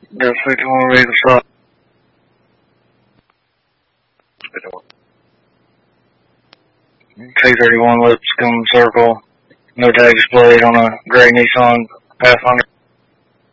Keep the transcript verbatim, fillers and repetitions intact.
Yeah, fifty-one ready to stop. K thirty-one, let's come circle. No tag displayed on a gray Nissan Pathfinder.